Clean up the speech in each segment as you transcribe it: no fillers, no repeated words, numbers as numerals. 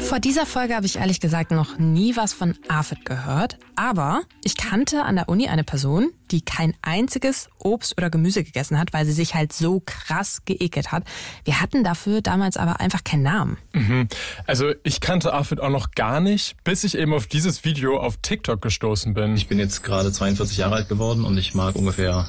Vor dieser Folge habe ich ehrlich gesagt noch nie was von AFID gehört. Aber ich kannte an der Uni eine Person, die kein einziges Obst oder Gemüse gegessen hat, weil sie sich halt so krass geekelt hat. Wir hatten dafür damals aber einfach keinen Namen. Also ich kannte AFID auch noch gar nicht, bis ich eben auf dieses Video auf TikTok gestoßen bin. Ich bin jetzt gerade 42 Jahre alt geworden und ich mag ungefähr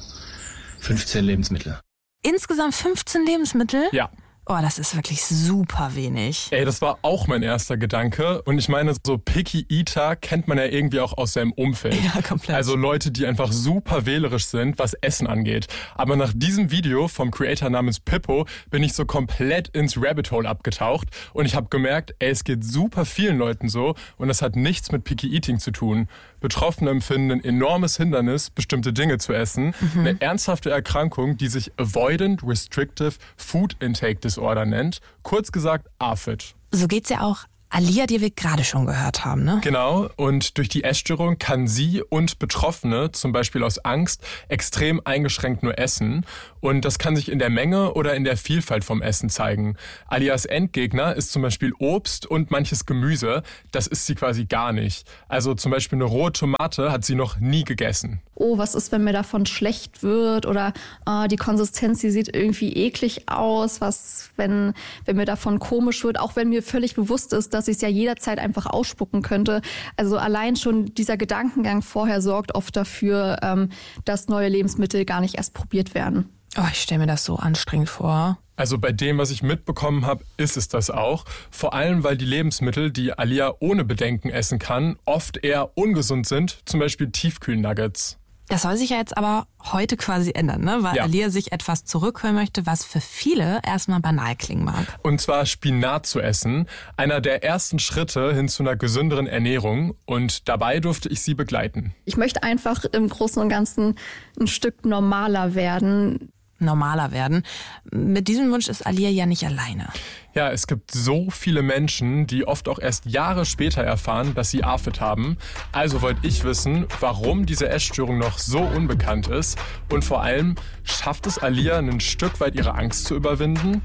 15 Lebensmittel. Insgesamt 15 Lebensmittel? Ja. Oh, das ist wirklich super wenig. Ey, das war auch mein erster Gedanke. Und ich meine, so Picky Eater kennt man ja irgendwie auch aus seinem Umfeld. Ja, komplett. Also Leute, die einfach super wählerisch sind, was Essen angeht. Aber nach diesem Video vom Creator namens Pippo bin ich so komplett ins Rabbit Hole abgetaucht. Und ich habe gemerkt, ey, es geht super vielen Leuten so. Und das hat nichts mit Picky Eating zu tun. Betroffene empfinden ein enormes Hindernis, bestimmte Dinge zu essen. Eine ernsthafte Erkrankung, die sich Avoidant Restrictive Food Intake Disorder nennt. Kurz gesagt AFID. So geht's ja auch Alia, die wir gerade schon gehört haben, ne? Genau, und durch die Essstörung kann sie und Betroffene, zum Beispiel aus Angst, extrem eingeschränkt nur essen. Und das kann sich in der Menge oder in der Vielfalt vom Essen zeigen. Alias Endgegner ist zum Beispiel Obst und manches Gemüse. Das isst sie quasi gar nicht. Also zum Beispiel eine rohe Tomate hat sie noch nie gegessen. Oh, was ist, wenn mir davon schlecht wird? Oder die Konsistenz, die sieht irgendwie eklig aus. Was, wenn mir davon komisch wird? Auch wenn mir völlig bewusst ist, dass ich es ja jederzeit einfach ausspucken könnte. Also allein schon dieser Gedankengang vorher sorgt oft dafür, dass neue Lebensmittel gar nicht erst probiert werden. Oh, ich stelle mir das so anstrengend vor. Also bei dem, was ich mitbekommen habe, ist es das auch. Vor allem, weil die Lebensmittel, die Alia ohne Bedenken essen kann, oft eher ungesund sind. Zum Beispiel Tiefkühlnuggets. Das soll sich ja jetzt aber heute quasi ändern, ne? Weil Alia sich etwas zurückholen möchte, was für viele erstmal banal klingen mag. Und zwar Spinat zu essen. Einer der ersten Schritte hin zu einer gesünderen Ernährung. Und dabei durfte ich sie begleiten. Ich möchte einfach im Großen und Ganzen ein Stück normaler werden. Normaler werden. Mit diesem Wunsch ist Alia ja nicht alleine. Ja, es gibt so viele Menschen, die oft auch erst Jahre später erfahren, dass sie AFID haben. Also wollte ich wissen, warum diese Essstörung noch so unbekannt ist. Und vor allem, schafft es Alia, ein Stück weit ihre Angst zu überwinden?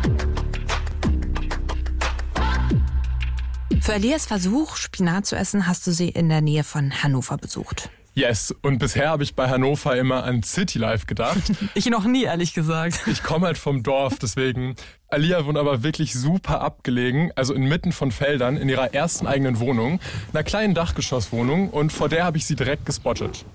Für Alias Versuch, Spinat zu essen, hast du sie in der Nähe von Hannover besucht. Yes, und bisher habe ich bei Hannover immer an Citylife gedacht. Ich noch nie, ehrlich gesagt. Ich komme halt vom Dorf, deswegen. Alia wohnt aber wirklich super abgelegen, also inmitten von Feldern, in ihrer ersten eigenen Wohnung, einer kleinen Dachgeschosswohnung, und vor der habe ich sie direkt gespottet.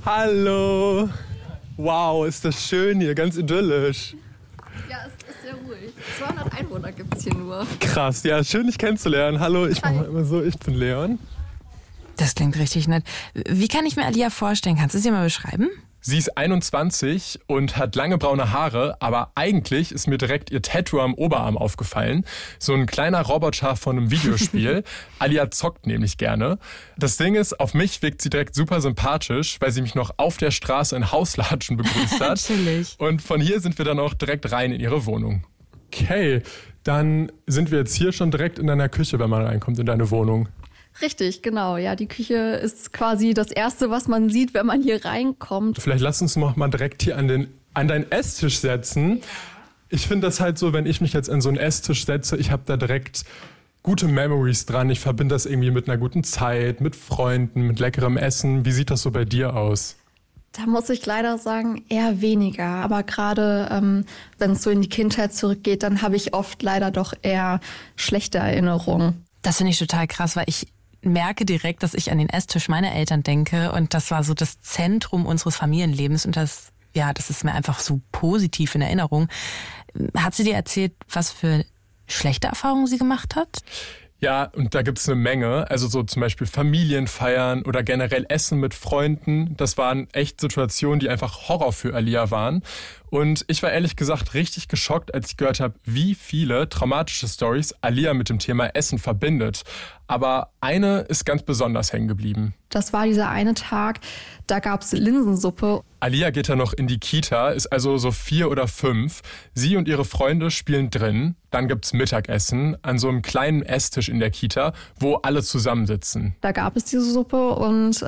Hallo! Wow, ist das schön hier, ganz idyllisch. Ja, es ist sehr ruhig. 200 Einwohner gibt es hier nur. Krass, ja, schön dich kennenzulernen. Hallo, ich mache mal immer so, ich bin Leon. Das klingt richtig nett. Wie kann ich mir Alia vorstellen? Kannst du sie mal beschreiben? Sie ist 21 und hat lange braune Haare, aber eigentlich ist mir direkt ihr Tattoo am Oberarm aufgefallen. So ein kleiner Roboter von einem Videospiel. Alia zockt nämlich gerne. Das Ding ist, auf mich wirkt sie direkt super sympathisch, weil sie mich noch auf der Straße in Hauslatschen begrüßt hat. Natürlich. Und von hier sind wir dann auch direkt rein in ihre Wohnung. Okay, dann sind wir jetzt hier schon direkt in deiner Küche, wenn man reinkommt in deine Wohnung. Richtig, genau. Ja, die Küche ist quasi das Erste, was man sieht, wenn man hier reinkommt. Vielleicht lass uns noch mal direkt hier an deinen Esstisch setzen. Ich finde das halt so, wenn ich mich jetzt an so einen Esstisch setze, ich habe da direkt gute Memories dran. Ich verbinde das irgendwie mit einer guten Zeit, mit Freunden, mit leckerem Essen. Wie sieht das so bei dir aus? Da muss ich leider sagen, eher weniger. Aber gerade wenn es so in die Kindheit zurückgeht, dann habe ich oft leider doch eher schlechte Erinnerungen. Das finde ich total krass, weil ich merke direkt, dass ich an den Esstisch meiner Eltern denke, und das war so das Zentrum unseres Familienlebens, und das ist mir einfach so positiv in Erinnerung. Hat sie dir erzählt, was für schlechte Erfahrungen sie gemacht hat? Ja, und da gibt's eine Menge. Also so zum Beispiel Familienfeiern oder generell Essen mit Freunden. Das waren echt Situationen, die einfach Horror für Alia waren. Und ich war ehrlich gesagt richtig geschockt, als ich gehört habe, wie viele traumatische Storys Alia mit dem Thema Essen verbindet. Aber eine ist ganz besonders hängen geblieben. Das war dieser eine Tag, da gab's Linsensuppe. Alia geht da noch in die Kita, ist also so 4 oder 5. Sie und ihre Freunde spielen drin. Dann gibt's Mittagessen an so einem kleinen Esstisch in der Kita, wo alle zusammensitzen. Da gab es diese Suppe und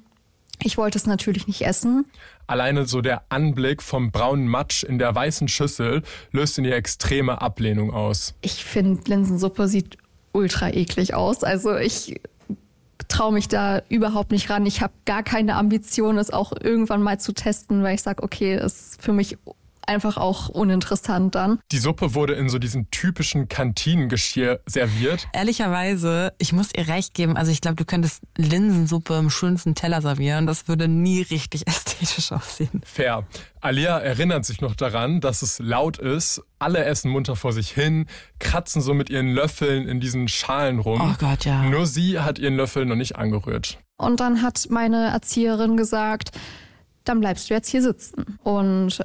ich wollte es natürlich nicht essen. Alleine so der Anblick vom braunen Matsch in der weißen Schüssel löst in ihr extreme Ablehnung aus. Ich finde, Linsensuppe sieht ultra eklig aus. Also ich traue mich da überhaupt nicht ran. Ich habe gar keine Ambition, es auch irgendwann mal zu testen, weil ich sage, okay, ist für mich einfach auch uninteressant dann. Die Suppe wurde in so diesem typischen Kantinengeschirr serviert. Ehrlicherweise, ich muss ihr recht geben, also ich glaube, du könntest Linsensuppe im schönsten Teller servieren. Das würde nie richtig ästhetisch aussehen. Fair. Alia erinnert sich noch daran, dass es laut ist. Alle essen munter vor sich hin, kratzen so mit ihren Löffeln in diesen Schalen rum. Oh Gott, ja. Nur sie hat ihren Löffel noch nicht angerührt. Und dann hat meine Erzieherin gesagt, dann bleibst du jetzt hier sitzen. Und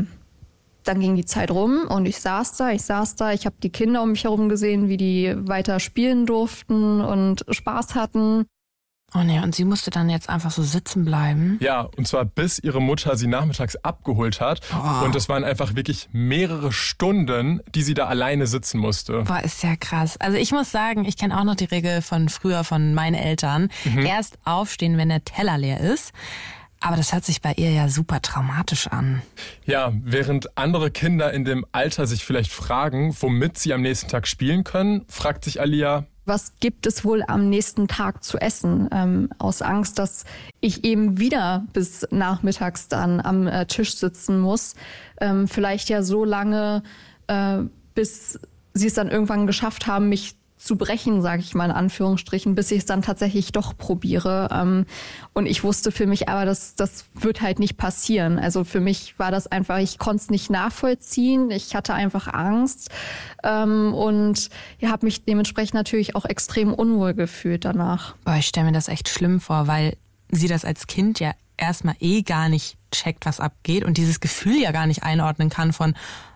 dann ging die Zeit rum und ich saß da. Ich habe die Kinder um mich herum gesehen, wie die weiter spielen durften und Spaß hatten. Oh nee, und sie musste dann jetzt einfach so sitzen bleiben? Ja, und zwar bis ihre Mutter sie nachmittags abgeholt hat. Oh. Und es waren einfach wirklich mehrere Stunden, die sie da alleine sitzen musste. Boah, ist ja krass. Also ich muss sagen, ich kenne auch noch die Regel von früher von meinen Eltern. Erst aufstehen, wenn der Teller leer ist. Aber das hört sich bei ihr ja super traumatisch an. Ja, während andere Kinder in dem Alter sich vielleicht fragen, womit sie am nächsten Tag spielen können, fragt sich Alia, was gibt es wohl am nächsten Tag zu essen? Aus Angst, dass ich eben wieder bis nachmittags dann am Tisch sitzen muss. Vielleicht ja so lange, bis sie es dann irgendwann geschafft haben, mich zu brechen, sage ich mal in Anführungsstrichen, bis ich es dann tatsächlich doch probiere. Und ich wusste für mich aber, das wird halt nicht passieren. Also für mich war das einfach, ich konnte es nicht nachvollziehen. Ich hatte einfach Angst und habe mich dementsprechend natürlich auch extrem unwohl gefühlt danach. Boah, ich stelle mir das echt schlimm vor, weil sie das als Kind ja erstmal gar nicht checkt, was abgeht und dieses Gefühl ja gar nicht einordnen kann von,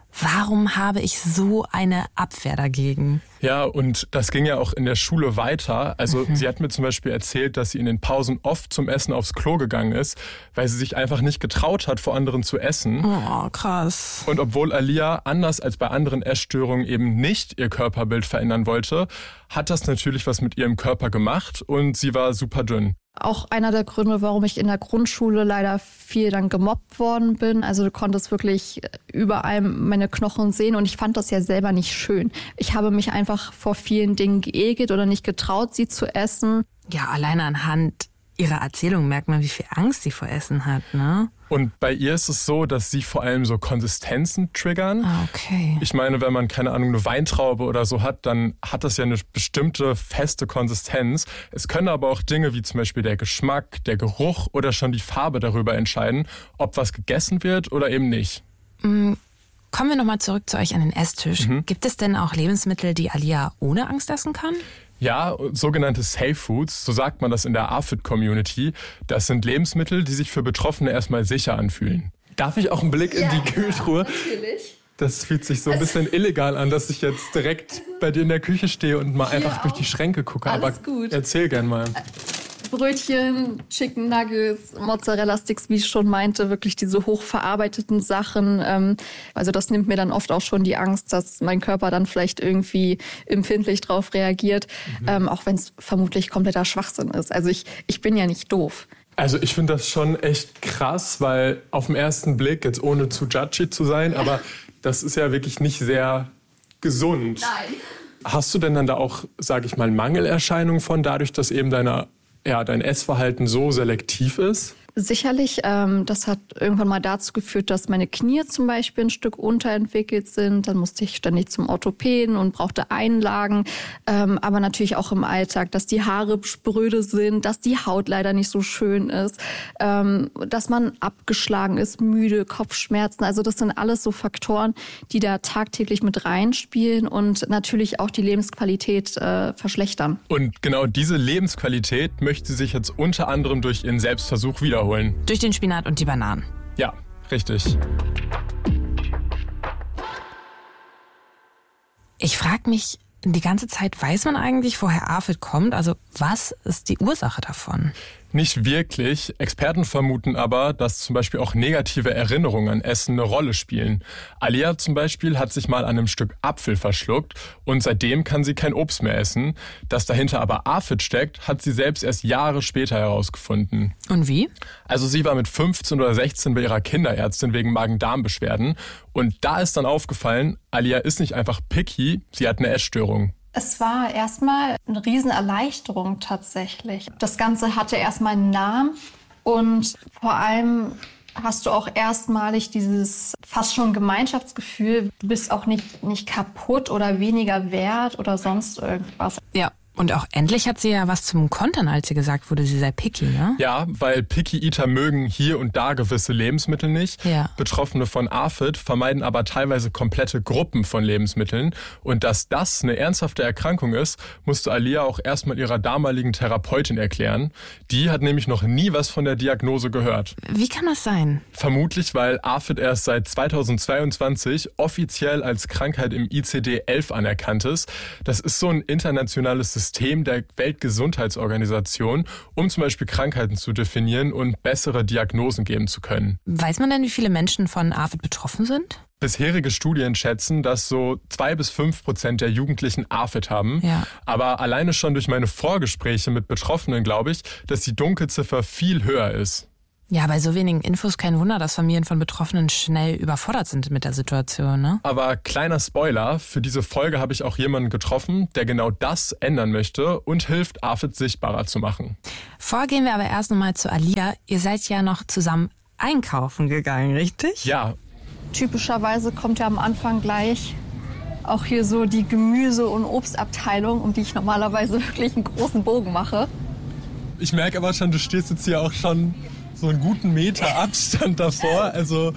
warum habe ich so eine Abwehr dagegen? Ja, und das ging ja auch in der Schule weiter. Also sie hat mir zum Beispiel erzählt, dass sie in den Pausen oft zum Essen aufs Klo gegangen ist, weil sie sich einfach nicht getraut hat, vor anderen zu essen. Oh, krass. Und obwohl Alia anders als bei anderen Essstörungen eben nicht ihr Körperbild verändern wollte, hat das natürlich was mit ihrem Körper gemacht und sie war super dünn. Auch einer der Gründe, warum ich in der Grundschule leider viel dann gemobbt worden bin. Also du konntest wirklich überall meine Knochen sehen und ich fand das ja selber nicht schön. Ich habe mich einfach vor vielen Dingen geekelt oder nicht getraut, sie zu essen. Ja, alleine anhand ihrer Erzählung merkt man, wie viel Angst sie vor Essen hat, ne? Und bei ihr ist es so, dass sie vor allem so Konsistenzen triggern. Ah, okay. Ich meine, wenn man, keine Ahnung, eine Weintraube oder so hat, dann hat das ja eine bestimmte feste Konsistenz. Es können aber auch Dinge wie zum Beispiel der Geschmack, der Geruch oder schon die Farbe darüber entscheiden, ob was gegessen wird oder eben nicht. Kommen wir nochmal zurück zu euch an den Esstisch. Gibt es denn auch Lebensmittel, die Alia ohne Angst essen kann? Ja, sogenannte Safe Foods, so sagt man das in der AFID-Community. Das sind Lebensmittel, die sich für Betroffene erstmal sicher anfühlen. Darf ich auch einen Blick in die Kühltruhe? Natürlich. Das fühlt sich so ein bisschen illegal an, dass ich jetzt direkt bei dir in der Küche stehe und mal einfach durch die Schränke gucke. Alles aber gut. Erzähl gern mal. Brötchen, Chicken Nuggets, Mozzarella-Sticks, wie ich schon meinte, wirklich diese hochverarbeiteten Sachen. Also das nimmt mir dann oft auch schon die Angst, dass mein Körper dann vielleicht irgendwie empfindlich drauf reagiert, auch wenn es vermutlich kompletter Schwachsinn ist. Also ich bin ja nicht doof. Also ich finde das schon echt krass, weil auf den ersten Blick, jetzt ohne zu judgy zu sein, aber das ist ja wirklich nicht sehr gesund. Nein. Hast du denn dann da auch, sage ich mal, Mangelerscheinungen von, dadurch, dass eben dein Essverhalten so selektiv ist? Sicherlich, das hat irgendwann mal dazu geführt, dass meine Knie zum Beispiel ein Stück unterentwickelt sind. Dann musste ich ständig zum Orthopäden und brauchte Einlagen. Aber natürlich auch im Alltag, dass die Haare spröde sind, dass die Haut leider nicht so schön ist, dass man abgeschlagen ist, müde, Kopfschmerzen. Also das sind alles so Faktoren, die da tagtäglich mit reinspielen und natürlich auch die Lebensqualität verschlechtern. Und genau diese Lebensqualität möchte sie sich jetzt unter anderem durch ihren Selbstversuch wiederholen. Durch den Spinat und die Bananen. Ja, richtig. Ich frage mich die ganze Zeit, weiß man eigentlich, woher AFID kommt? Also was ist die Ursache davon? Nicht wirklich. Experten vermuten aber, dass zum Beispiel auch negative Erinnerungen an Essen eine Rolle spielen. Alia zum Beispiel hat sich mal an einem Stück Apfel verschluckt und seitdem kann sie kein Obst mehr essen. Dass dahinter aber AFID steckt, hat sie selbst erst Jahre später herausgefunden. Und wie? Also sie war mit 15 oder 16 bei ihrer Kinderärztin wegen Magen-Darm-Beschwerden und da ist dann aufgefallen, Alia ist nicht einfach picky, sie hat eine Essstörung. Es war erstmal eine Riesenerleichterung tatsächlich. Das Ganze hatte erstmal einen Namen und vor allem hast du auch erstmalig dieses fast schon Gemeinschaftsgefühl. Du bist auch nicht kaputt oder weniger wert oder sonst irgendwas. Ja. Und auch endlich hat sie ja was zum Kontern, als sie gesagt wurde, sie sei picky, ne? Ja, weil Picky Eater mögen hier und da gewisse Lebensmittel nicht. Ja. Betroffene von AFID vermeiden aber teilweise komplette Gruppen von Lebensmitteln. Und dass das eine ernsthafte Erkrankung ist, musste Alia auch erstmal ihrer damaligen Therapeutin erklären. Die hat nämlich noch nie was von der Diagnose gehört. Wie kann das sein? Vermutlich, weil AFID erst seit 2022 offiziell als Krankheit im ICD-11 anerkannt ist. Das ist so ein internationales System der Weltgesundheitsorganisation, um zum Beispiel Krankheiten zu definieren und bessere Diagnosen geben zu können. Weiß man denn, wie viele Menschen von AFID betroffen sind? Bisherige Studien schätzen, dass so 2-5% der Jugendlichen AFID haben. Ja. Aber alleine schon durch meine Vorgespräche mit Betroffenen glaube ich, dass die Dunkelziffer viel höher ist. Ja, bei so wenigen Infos kein Wunder, dass Familien von Betroffenen schnell überfordert sind mit der Situation, ne? Aber kleiner Spoiler, für diese Folge habe ich auch jemanden getroffen, der genau das ändern möchte und hilft, AFID sichtbarer zu machen. Vorgehen wir aber erst nochmal zu Alia. Ihr seid ja noch zusammen einkaufen gegangen, richtig? Ja. Typischerweise kommt ja am Anfang gleich auch hier so die Gemüse- und Obstabteilung, um die ich normalerweise wirklich einen großen Bogen mache. Ich merke aber schon, du stehst jetzt hier auch schon so einen guten Meter Abstand davor. Also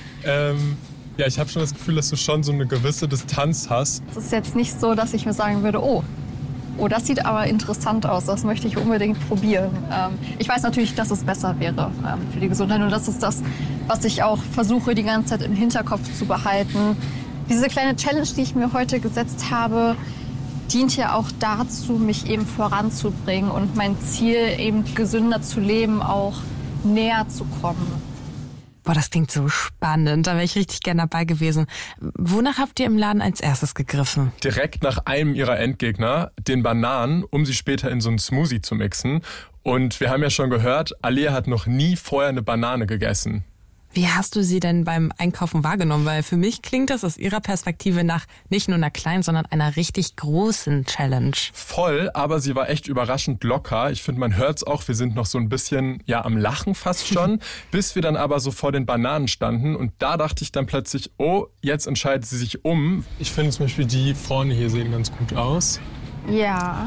ja, ich habe schon das Gefühl, dass du schon so eine gewisse Distanz hast. Es ist jetzt nicht so, dass ich mir sagen würde, oh, das sieht aber interessant aus, das möchte ich unbedingt probieren. Ich weiß natürlich, dass es besser wäre für die Gesundheit und das ist das, was ich auch versuche, die ganze Zeit im Hinterkopf zu behalten. Diese kleine Challenge, die ich mir heute gesetzt habe, dient ja auch dazu, mich eben voranzubringen und mein Ziel, eben gesünder zu leben, auch näher zu kommen. Boah, das klingt so spannend. Da wäre ich richtig gern dabei gewesen. Wonach habt ihr im Laden als erstes gegriffen? Direkt nach einem ihrer Endgegner, den Bananen, um sie später in so einen Smoothie zu mixen. Und wir haben ja schon gehört, Alia hat noch nie vorher eine Banane gegessen. Wie hast du sie denn beim Einkaufen wahrgenommen? Weil für mich klingt das aus ihrer Perspektive nach nicht nur einer kleinen, sondern einer richtig großen Challenge. Voll, aber sie war echt überraschend locker. Ich finde, man hört's auch, wir sind noch so ein bisschen am Lachen fast schon, bis wir dann aber so vor den Bananen standen. Und da dachte ich dann plötzlich, oh, jetzt entscheidet sie sich um. Ich finde zum Beispiel, die vorne hier sehen ganz gut aus. Ja.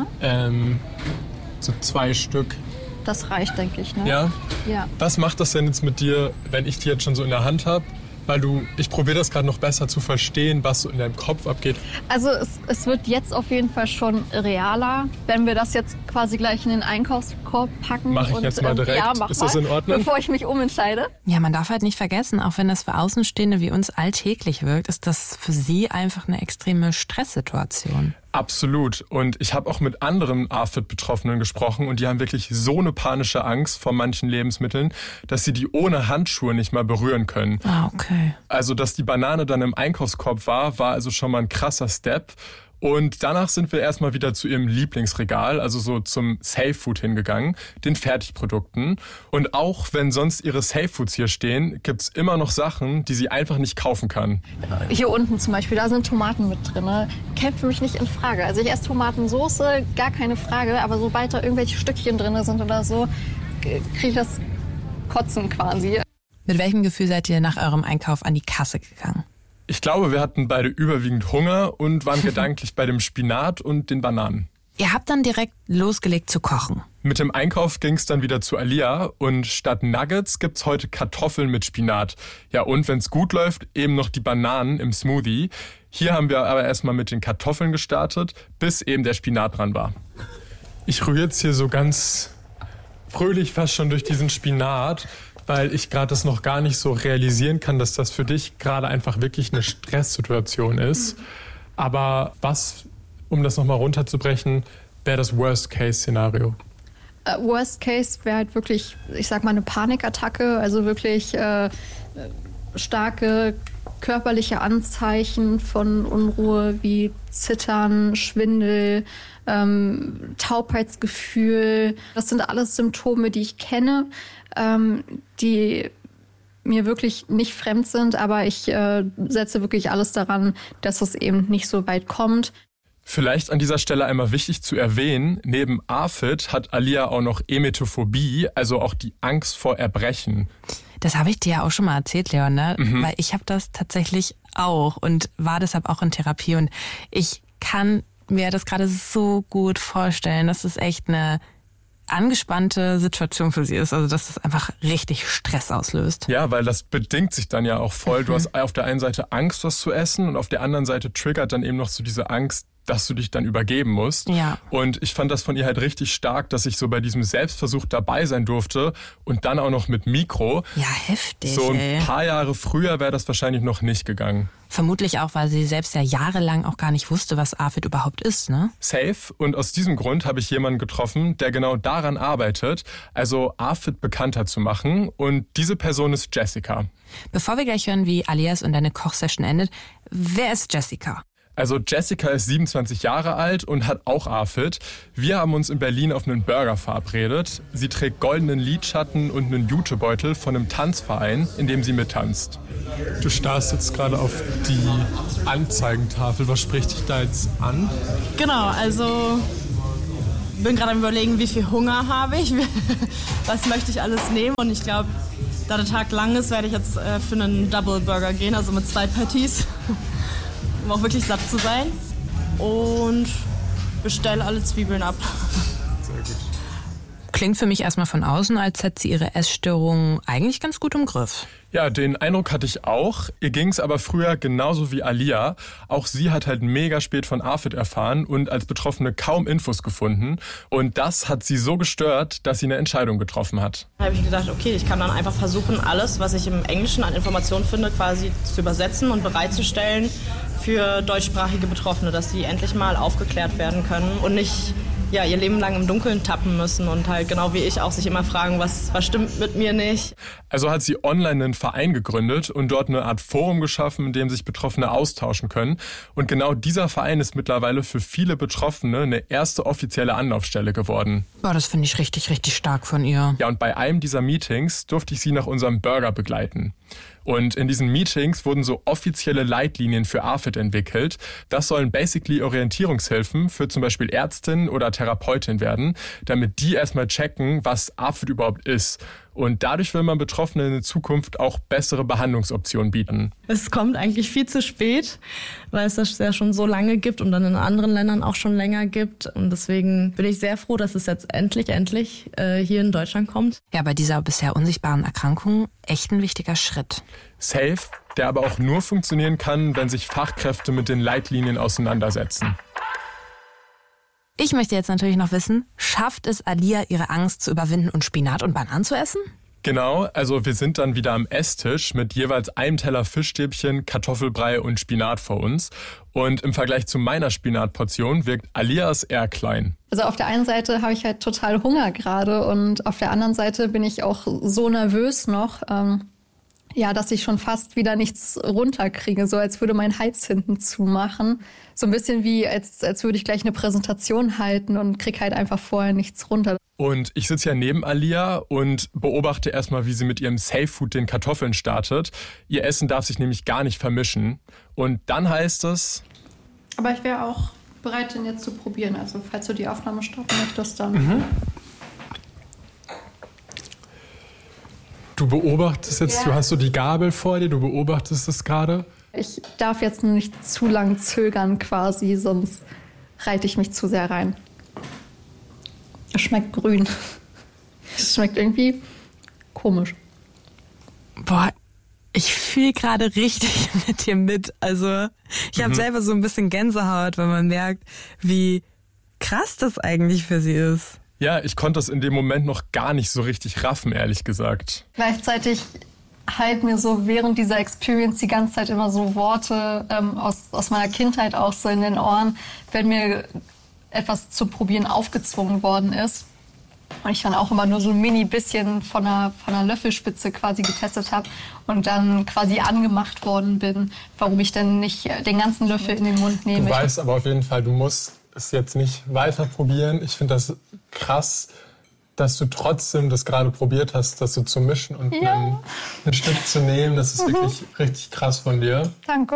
So 2 Stück. Das reicht, denke ich, ne? Ja? Ja. Was macht das denn jetzt mit dir, wenn ich die jetzt schon so in der Hand habe? Weil ich probiere das gerade noch besser zu verstehen, was so in deinem Kopf abgeht. Also es wird jetzt auf jeden Fall schon realer, wenn wir das jetzt quasi gleich in den Einkaufskorb packen. Mach ich jetzt mal direkt. Ja, mach Ist das mal, in Ordnung? bevor ich mich umentscheide. Ja, man darf halt nicht vergessen, auch wenn das für Außenstehende wie uns alltäglich wirkt, ist das für sie einfach eine extreme Stresssituation. Absolut. Und ich habe auch mit anderen AFID-Betroffenen gesprochen und die haben wirklich so eine panische Angst vor manchen Lebensmitteln, dass sie die ohne Handschuhe nicht mal berühren können. Ah, okay. Also, dass die Banane dann im Einkaufskorb war also schon mal ein krasser Step. Und danach sind wir erstmal wieder zu ihrem Lieblingsregal, also so zum Safe Food hingegangen, den Fertigprodukten. Und auch wenn sonst ihre Safe Foods hier stehen, gibt's immer noch Sachen, die sie einfach nicht kaufen kann. Hier unten zum Beispiel, da sind Tomaten mit drin. Kämpft für mich nicht in Frage. Also ich esse Tomatensoße, gar keine Frage. Aber sobald da irgendwelche Stückchen drin sind oder so, kriege ich das Kotzen quasi. Mit welchem Gefühl seid ihr nach eurem Einkauf an die Kasse gegangen? Ich glaube, wir hatten beide überwiegend Hunger und waren gedanklich bei dem Spinat und den Bananen. Ihr habt dann direkt losgelegt zu kochen. Mit dem Einkauf ging's dann wieder zu Alia und statt Nuggets gibt's heute Kartoffeln mit Spinat. Ja, und wenn's gut läuft, eben noch die Bananen im Smoothie. Hier haben wir aber erstmal mit den Kartoffeln gestartet, bis eben der Spinat dran war. Ich rühre jetzt hier so ganz fröhlich fast schon durch diesen Spinat, weil ich gerade das noch gar nicht so realisieren kann, dass das für dich gerade einfach wirklich eine Stresssituation ist. Aber was, um das nochmal runterzubrechen, wäre das Worst-Case-Szenario? Worst Case wäre halt wirklich, ich sag mal, eine Panikattacke, also wirklich starke körperliche Anzeichen von Unruhe wie Zittern, Schwindel, Taubheitsgefühl. Das sind alles Symptome, die ich kenne, die mir wirklich nicht fremd sind, aber ich setze wirklich alles daran, dass es eben nicht so weit kommt. Vielleicht an dieser Stelle einmal wichtig zu erwähnen, neben AFID hat Alia auch noch Emetophobie, also auch die Angst vor Erbrechen. Das habe ich dir ja auch schon mal erzählt, Leon, ne? Weil ich habe das tatsächlich auch und war deshalb auch in Therapie. Und ich kann mir das gerade so gut vorstellen, dass es echt eine angespannte Situation für sie ist. Also dass es einfach richtig Stress auslöst. Ja, weil das bedingt sich dann ja auch voll. Du hast auf der einen Seite Angst, was zu essen und auf der anderen Seite triggert dann eben noch so diese Angst, dass du dich dann übergeben musst. Ja. Und ich fand das von ihr halt richtig stark, dass ich so bei diesem Selbstversuch dabei sein durfte und dann auch noch mit Mikro. Ja, heftig. So ein paar Jahre früher wäre das wahrscheinlich noch nicht gegangen. Vermutlich auch, weil sie selbst ja jahrelang auch gar nicht wusste, was AFID überhaupt ist, ne? Safe. Und aus diesem Grund habe ich jemanden getroffen, der genau daran arbeitet, also AFID bekannter zu machen. Und diese Person ist Jessica. Bevor wir gleich hören, wie Alias und deine Kochsession endet, wer ist Jessica? Also Jessica ist 27 Jahre alt und hat auch AFID. Wir haben uns in Berlin auf einen Burger verabredet. Sie trägt goldenen Lidschatten und einen Jutebeutel von einem Tanzverein, in dem sie mittanzt. Du starrst jetzt gerade auf die Anzeigentafel. Was spricht dich da jetzt an? Genau, also bin gerade am Überlegen, wie viel Hunger habe ich, was möchte ich alles nehmen. Und ich glaube, da der Tag lang ist, werde ich jetzt für einen Double Burger gehen, also mit 2 Patties. Um auch wirklich satt zu sein. Und bestelle alle Zwiebeln ab. Sehr gut. Klingt für mich erstmal von außen, als hätte sie ihre Essstörung eigentlich ganz gut im Griff. Ja, den Eindruck hatte ich auch. Ihr ging es aber früher genauso wie Alia. Auch sie hat halt mega spät von AFID erfahren und als Betroffene kaum Infos gefunden. Und das hat sie so gestört, dass sie eine Entscheidung getroffen hat. Da habe ich gedacht, okay, ich kann dann einfach versuchen, alles, was ich im Englischen an Informationen finde, quasi zu übersetzen und bereitzustellen für deutschsprachige Betroffene, dass die endlich mal aufgeklärt werden können und nicht ihr Leben lang im Dunkeln tappen müssen und halt genau wie ich auch sich immer fragen, was stimmt mit mir nicht. Also hat sie online einen Verein gegründet und dort eine Art Forum geschaffen, in dem sich Betroffene austauschen können. Und genau dieser Verein ist mittlerweile für viele Betroffene eine erste offizielle Anlaufstelle geworden. Boah, das finde ich richtig, richtig stark von ihr. Ja, und bei einem dieser Meetings durfte ich sie nach unserem Burger begleiten. Und in diesen Meetings wurden so offizielle Leitlinien für AFID entwickelt. Das sollen basically Orientierungshilfen für zum Beispiel Ärztin oder Therapeutin werden, damit die erstmal checken, was AFID überhaupt ist. Und dadurch will man Betroffenen in Zukunft auch bessere Behandlungsoptionen bieten. Es kommt eigentlich viel zu spät, weil es das ja schon so lange gibt und dann in anderen Ländern auch schon länger gibt. Und deswegen bin ich sehr froh, dass es jetzt endlich hier in Deutschland kommt. Ja, bei dieser bisher unsichtbaren Erkrankung echt ein wichtiger Schritt. Safe, der aber auch nur funktionieren kann, wenn sich Fachkräfte mit den Leitlinien auseinandersetzen. Ich möchte jetzt natürlich noch wissen, schafft es Alia, ihre Angst zu überwinden und Spinat und Bananen zu essen? Genau, also wir sind dann wieder am Esstisch mit jeweils einem Teller Fischstäbchen, Kartoffelbrei und Spinat vor uns. Und im Vergleich zu meiner Spinatportion wirkt Alias eher klein. Also auf der einen Seite habe ich halt total Hunger gerade und auf der anderen Seite bin ich auch so nervös noch, dass ich schon fast wieder nichts runterkriege, so als würde mein Hals hinten zumachen. So ein bisschen wie, als würde ich gleich eine Präsentation halten und krieg halt einfach vorher nichts runter. Und ich sitze ja neben Alia und beobachte erstmal, wie sie mit ihrem Safe Food den Kartoffeln startet. Ihr Essen darf sich nämlich gar nicht vermischen. Und dann heißt es... Aber ich wäre auch bereit, den jetzt zu probieren. Also falls du die Aufnahme stoppen möchtest, dann... Du beobachtest jetzt, du hast so die Gabel vor dir, du beobachtest es gerade. Ich darf jetzt nicht zu lang zögern quasi, sonst reite ich mich zu sehr rein. Es schmeckt grün. Es schmeckt irgendwie komisch. Boah, ich fühle gerade richtig mit dir mit. Also ich habe selber so ein bisschen Gänsehaut, weil man merkt, wie krass das eigentlich für sie ist. Ja, ich konnte das in dem Moment noch gar nicht so richtig raffen, ehrlich gesagt. Gleichzeitig halt mir so während dieser Experience die ganze Zeit immer so Worte aus meiner Kindheit auch so in den Ohren, wenn mir etwas zu probieren aufgezwungen worden ist. Und ich dann auch immer nur so ein mini bisschen von einer Löffelspitze quasi getestet habe und dann quasi angemacht worden bin, warum ich denn nicht den ganzen Löffel in den Mund nehme. Du weißt aber auf jeden Fall, du musst es jetzt nicht weiter probieren. Ich finde das krass, dass du trotzdem das gerade probiert hast, das so zu mischen und ein Stück zu nehmen. Das ist wirklich richtig krass von dir. Danke.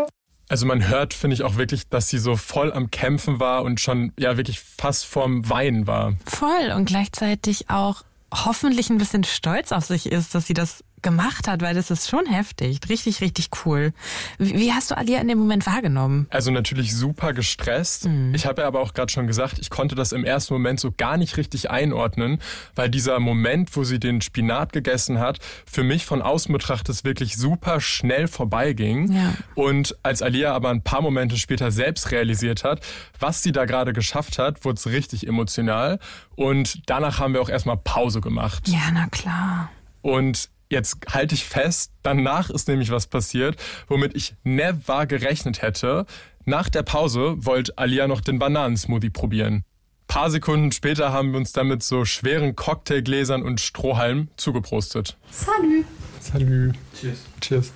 Also man hört, finde ich auch wirklich, dass sie so voll am Kämpfen war und schon ja wirklich fast vorm Weinen war. Voll und gleichzeitig auch hoffentlich ein bisschen stolz auf sich ist, dass sie das gemacht hat, weil das ist schon heftig. Richtig, richtig cool. Wie hast du Alia in dem Moment wahrgenommen? Also natürlich super gestresst. Ich habe ja aber auch gerade schon gesagt, ich konnte das im ersten Moment so gar nicht richtig einordnen, weil dieser Moment, wo sie den Spinat gegessen hat, für mich von außen betrachtet wirklich super schnell vorbeiging. Ja. Und als Alia aber ein paar Momente später selbst realisiert hat, was sie da gerade geschafft hat, wurde es richtig emotional. Und danach haben wir auch erstmal Pause gemacht. Ja, na klar. Und jetzt halte ich fest, danach ist nämlich was passiert, womit ich never gerechnet hätte. Nach der Pause wollte Alia noch den Bananensmoothie probieren. Ein paar Sekunden später haben wir uns dann mit so schweren Cocktailgläsern und Strohhalmen zugeprostet. Salü. Salü. Cheers. Cheers.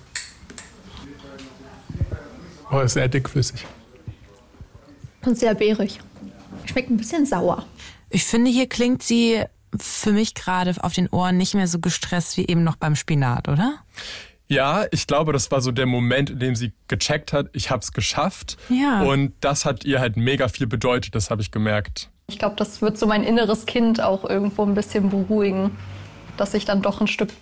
Oh, ist sehr dickflüssig. Und sehr beerig. Schmeckt ein bisschen sauer. Ich finde, hier klingt sie für mich gerade auf den Ohren nicht mehr so gestresst wie eben noch beim Spinat, oder? Ja, ich glaube, das war so der Moment, in dem sie gecheckt hat, ich hab's geschafft. Ja. Und das hat ihr halt mega viel bedeutet, das habe ich gemerkt. Ich glaube, das wird so mein inneres Kind auch irgendwo ein bisschen beruhigen, dass ich dann doch ein Stück